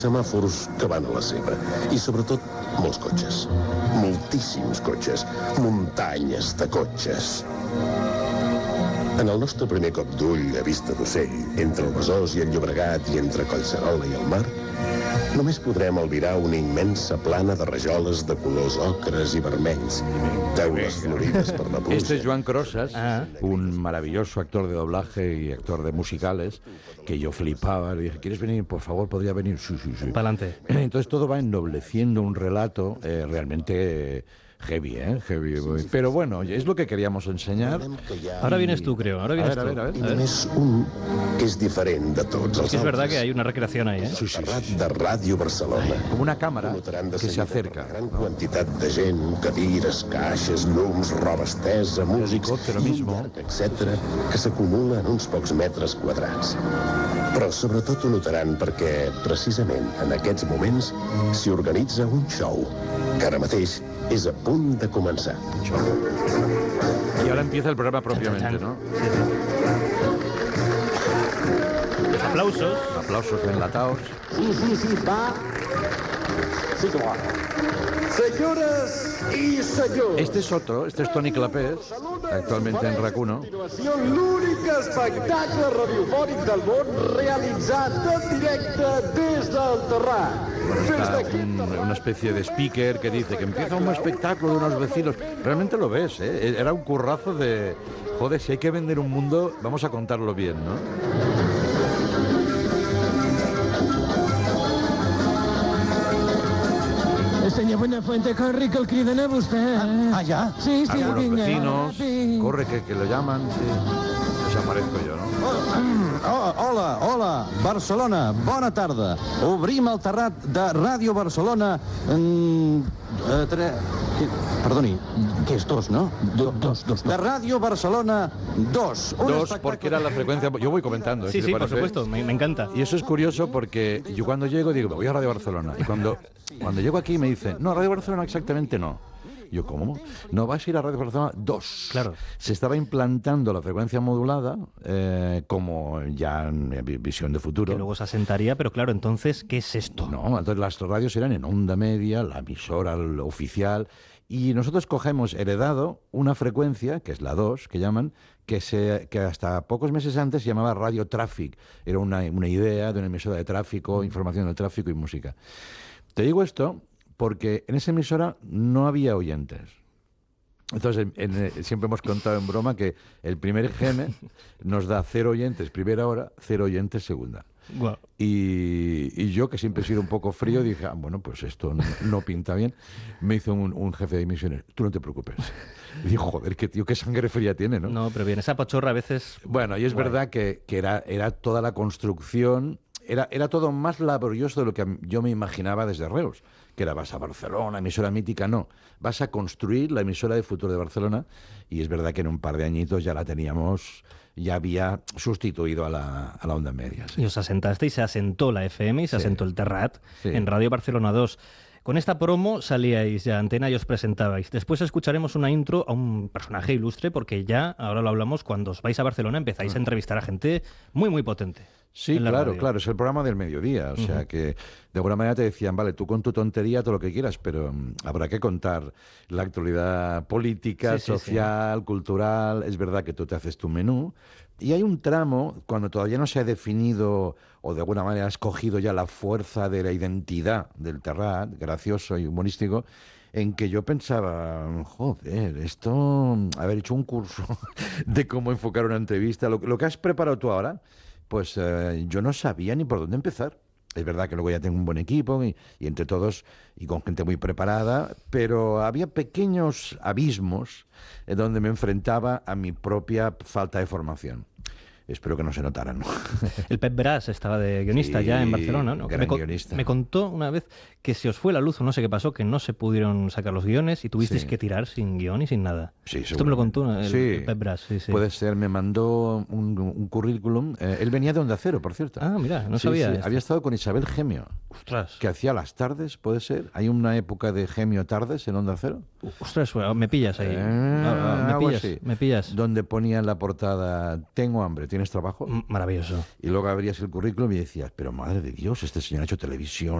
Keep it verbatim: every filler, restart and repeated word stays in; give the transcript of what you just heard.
semàfors que van a la seva. I sobretot, molts cotxes. Moltíssims cotxes. Muntanyes de cotxes. En el nostre primer cop d'ull a vista d'ocell, entre el Besòs i el Llobregat i entre Collserola i el mar, només podrem albirar una immensa plana de rajoles de colors ocres i vermells, teules florides per la pluja. Este es Joan Crosas, ah. un maravilloso actor de doblaje y actor de musicales, que yo flipaba. Le dije, ¿quieres venir? Por favor, ¿podría venir? Sí, sí, sí. Pa'lante. Entonces todo va ennobleciendo un relato eh, realmente... Eh, Heavy, ¿eh? Heavy. Pero bueno, es lo que queríamos ensenyar. Ahora vienes tú, creo. Ahora vienes a ver, tú. A ver, a ver. I només un que és diferent de tots els Es que es verdad altres. que hay una recreación ahí, ¿eh? Sí, sí, sí. De Ràdio Barcelona. Como una cámara Notaran de que se seguida acerca. per la gran quantitat de gent, cadires, caixes, llums, roba estesa, músics helicòptero i un mismo. llarg etcètera que s'acumula en uns pocs metres quadrats. Però sobretot ho notaran perquè, precisament en aquests moments, s'hi organitza un show que ara mateix és a punt de començar. Y ahora empieza el programa propiamente, ¿no? Los aplausos. Aplausos enlatados. Sí, sí, sí, va. Sí que va. Señoras y señores. Este es otro, este es Toni Clapés, actualmente en RAC uno. L'únic espectacle radiofònic del món realitzat en directe des del Terrat. Está un, una especie de speaker que dice que empieza un espectáculo de unos vecinos. Realmente lo ves, ¿eh? Era un currazo de... Joder, si hay que vender un mundo, vamos a contarlo bien, ¿no? Senyor Buenafuente, corri, que el criden a vostè. Eh? Ah, ja? Sí, sí, Algunos vinga. vecinos, Sí. corre que, que lo llaman, sí. Desaparezco yo, ¿no? Oh, hola, hola, Barcelona, bona tarda. Obrim el terrat de Ràdio Barcelona... Mm, eh, tre... que, perdoni, que és dos, no? Do, dos, dos, dos. De Ràdio Barcelona dos. Un Dos, espectacle- porque era la frecuencia... Yo voy comentando, ¿eh? Sí, si sí, te por parece. supuesto. Me, me encanta. Y eso es curioso porque yo cuando llego digo, voy a Radio Barcelona. Y cuando, cuando llego aquí me dicen, no, Radio Barcelona exactamente no. Yo, ¿cómo? No, vas a ir a Radio Barcelona dos. Claro. Se estaba implantando la frecuencia modulada eh, como ya en visión de futuro. Que luego se asentaría, pero claro, entonces, ¿qué es esto? No, entonces las radios eran en onda media, la emisora oficial, y nosotros cogemos heredado una frecuencia, que es la dos, que llaman, que, se, que hasta pocos meses antes se llamaba Radio Traffic. Era una, una idea de una emisora de tráfico, información del tráfico y música. Te digo esto porque en esa emisora no había oyentes. Entonces, en, en, siempre hemos contado en broma que el primer G M nos da cero oyentes primera hora, cero oyentes segunda. Wow. Y, y yo, que siempre he sido un poco frío, dije, ah, bueno, pues esto no, no pinta bien. Me hizo un, un jefe de emisiones, tú no te preocupes. Y digo, joder, qué tío, qué sangre fría tiene, ¿no? No, pero bien, esa pachorra a veces... Bueno, y es Guay. verdad que, que era, era toda la construcción, era, era todo más laborioso de lo que yo me imaginaba desde Reus, que era vas a Barcelona, emisora mítica, no. Vas a construir la emisora de futuro de Barcelona, y es verdad que en un par de añitos ya la teníamos, ya había sustituido a la, a la onda media. Sí. Y os asentaste y se asentó la F M y se Sí. asentó el Terrat Sí. en Radio Barcelona dos. Con esta promo salíais ya a antena y os presentabais. Después escucharemos una intro a un personaje ilustre porque ya, ahora lo hablamos, cuando os vais a Barcelona empezáis a entrevistar a gente muy, muy potente. Sí, en la claro, radio. claro, es el programa del mediodía, o sea Ujú. que de alguna manera te decían, vale, tú con tu tontería todo lo que quieras, pero mm, habrá que contar la actualidad política, Sí, sí, social, cultural, es verdad que tú te haces tu menú, y hay un tramo, cuando todavía no se ha definido o de alguna manera has cogido ya la fuerza de la identidad del Terrat, gracioso y humorístico, en que yo pensaba, joder, esto, haber hecho un curso de cómo enfocar una entrevista, lo, lo que has preparado tú ahora, pues eh, yo no sabía ni por dónde empezar. Es verdad que luego ya tengo un buen equipo y, y entre todos y con gente muy preparada, pero había pequeños abismos en donde me enfrentaba a mi propia falta de formación. Espero que no se notaran, ¿no? El Pep Brás estaba de guionista Sí, ya en Barcelona, ¿no? Que gran me, co- guionista. me contó una vez que se os fue la luz o no sé qué pasó, que no se pudieron sacar los guiones y tuvisteis Sí. que tirar sin guión y sin nada. Sí, Esto me lo contó el, Sí. el Pep Brás. Sí, sí. Puede ser, me mandó un, un currículum. Eh, él venía de Onda Cero, por cierto. Ah, mira, no Sí, sabía sí, esto. había estado con Isabel Gemio, Ostras, que hacía las tardes, puede ser. Hay una época de Gemio tardes en Onda Cero. ostras, me pillas ahí. Eh, Ah, ah, me algo pillas, así. me pillas. Donde ponía en la portada, tengo hambre, ¿tienes ¿tienes trabajo? M- Maravilloso. Y luego abrías el currículum y decías, pero madre de Dios, este señor ha hecho televisión,